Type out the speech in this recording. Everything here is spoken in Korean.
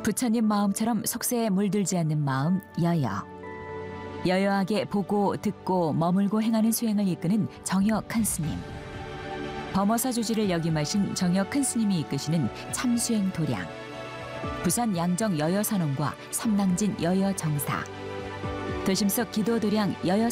부처님 마음처럼 속세에 물들지 않는 마음 여여. 여여하게 보고 듣고 머물고 행하는 수행을 이끄는 정여 큰 스님. 범어사 주지를 역임하신 정여 큰 스님이 이끄시는 참수행 도량. 부산 양정 여여선원과 삼당진 여여정사. 도심속 기도 도량 여여